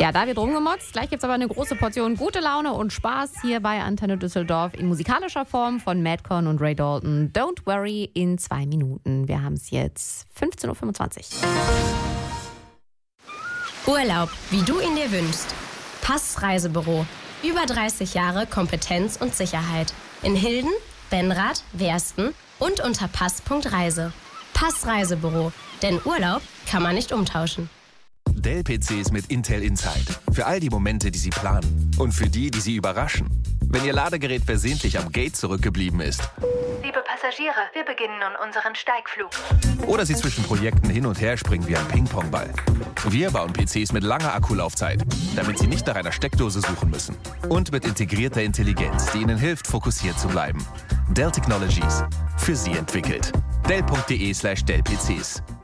Ja, da wird rumgemotzt. Gleich gibt es aber eine große Portion gute Laune und Spaß hier bei Antenne Düsseldorf in musikalischer Form von Madcon und Ray Dalton. Don't worry in 2 Minuten. Wir haben es jetzt 15.25 Uhr. Urlaub, wie du ihn dir wünschst. Pass Reisebüro. Über 30 Jahre Kompetenz und Sicherheit. In Hilden, Benrath, Wersten und unter pass.reise. Pass Reisebüro. Denn Urlaub kann man nicht umtauschen. Dell-PCs mit Intel Inside. Für all die Momente, die Sie planen. Und für die, die Sie überraschen. Wenn Ihr Ladegerät versehentlich am Gate zurückgeblieben ist. Liebe Passagiere, wir beginnen nun unseren Steigflug. Oder Sie zwischen Projekten hin und her springen wie ein Ping-Pong-Ball. Wir bauen PCs mit langer Akkulaufzeit, damit Sie nicht nach einer Steckdose suchen müssen. Und mit integrierter Intelligenz, die Ihnen hilft, fokussiert zu bleiben. Dell Technologies. Für Sie entwickelt. Dell.de/Dell-PCs.